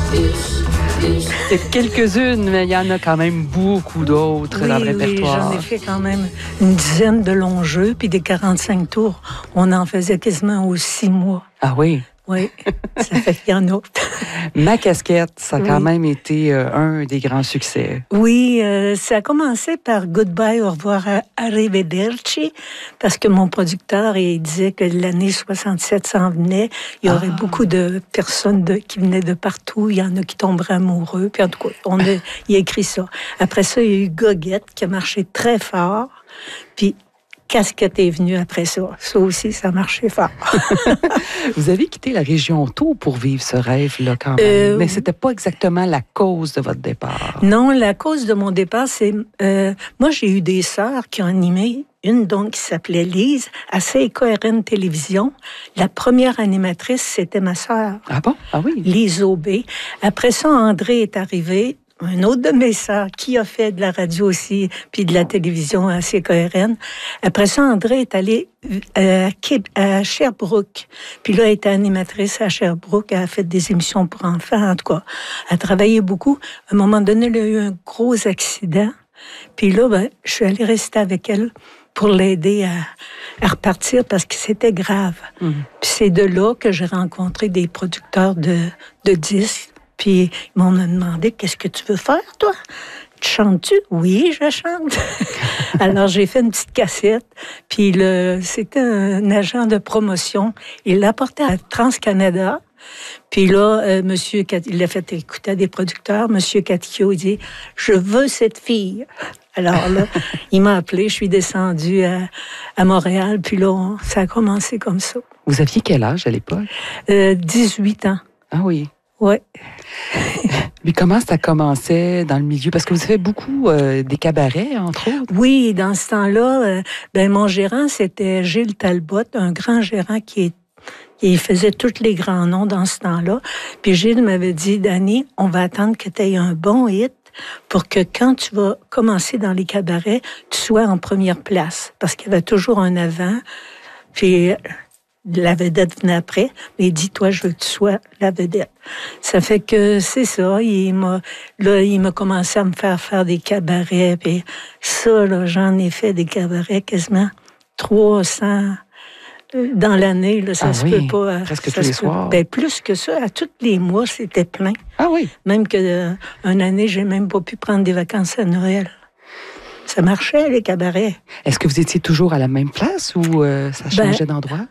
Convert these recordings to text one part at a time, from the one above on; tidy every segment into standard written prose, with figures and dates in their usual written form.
C'est quelques-unes, mais il y en a quand même beaucoup d'autres dans le répertoire. Oui, j'en ai fait quand même une dizaine de longs jeux, puis des 45 tours. On en faisait quasiment aux 6 mois. Ah oui? Oui, ça fait qu'il y en a. Ma casquette, ça a quand même été un des grands succès. Oui, ça a commencé par Goodbye, au revoir, arrivederci, parce que mon producteur, il disait que l'année 67 s'en venait. Il y aurait beaucoup de personnes qui venaient de partout. Il y en a qui tomberaient amoureux. Puis en tout cas, il a écrit ça. Après ça, il y a eu Goguette, qui a marché très fort. Puis Casquette est venue après ça. Ça aussi, ça marchait fort. Vous avez quitté la région tôt pour vivre ce rêve-là quand même. Mais c'était pas exactement la cause de votre départ. Non, la cause de mon départ, c'est... moi, j'ai eu des sœurs qui ont animé. Une, donc, qui s'appelait Lise, à CKRN Télévision. La première animatrice, c'était ma sœur. Ah bon? Ah oui? Lise Aubé. Après ça, André est arrivé. Un autre de mes sœurs qui a fait de la radio aussi, puis de la télévision à CKRN. Après ça, André est allé à Sherbrooke. Puis là, elle était animatrice à Sherbrooke. Elle a fait des émissions pour enfants, en tout cas. Elle a travaillé beaucoup. À un moment donné, elle a eu un gros accident. Puis là, je suis allée rester avec elle pour l'aider à repartir parce que c'était grave. Puis c'est de là que j'ai rencontré des producteurs de disques. Puis ils m'ont demandé, qu'est-ce que tu veux faire, toi? Tu chantes-tu? Oui, je chante. Alors, j'ai fait une petite cassette. Puis c'était un agent de promotion. Il l'a porté à TransCanada. Puis là, il l'a fait écouter à des producteurs. Monsieur Catillot, il dit, je veux cette fille. Alors là, il m'a appelé. Je suis descendue à Montréal. Puis là, ça a commencé comme ça. Vous aviez quel âge à l'époque? 18 ans. Ah oui. Oui. Mais comment ça commençait dans le milieu? Parce que vous avez beaucoup des cabarets, entre autres. Oui, dans ce temps-là, mon gérant, c'était Gilles Talbot, un grand gérant qui faisait tous les grands noms dans ce temps-là. Puis Gilles m'avait dit, Dani, on va attendre que tu aies un bon hit pour que quand tu vas commencer dans les cabarets, tu sois en première place. Parce qu'il y avait toujours un avant. Puis la vedette venait après, mais il dit, toi, je veux que tu sois la vedette. Ça fait que c'est ça. Il m'a commencé à me faire des cabarets. Puis ça, là, j'en ai fait des cabarets quasiment 300 dans l'année. Là, ça se peut pas. Presque tous les soirs. Plus que ça. À tous les mois, c'était plein. Ah oui? Même qu'une année, j'ai même pas pu prendre des vacances à Noël. Ça marchait, les cabarets. Est-ce que vous étiez toujours à la même place ou ça changeait d'endroit?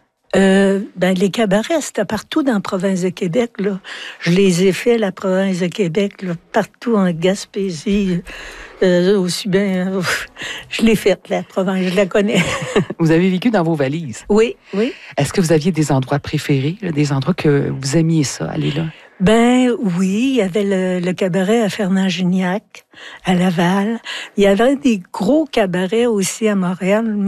Les cabarets, c'était partout dans la province de Québec, là. Je les ai fait, la province de Québec, là, partout en Gaspésie, aussi bien. Je l'ai faite, la province, je la connais. Vous avez vécu dans vos valises? Oui, oui. Est-ce que vous aviez des endroits préférés, là, des endroits que vous aimiez ça, aller là? Oui, il y avait le cabaret à Fernand-Gignac, à Laval. Il y avait des gros cabarets aussi à Montréal.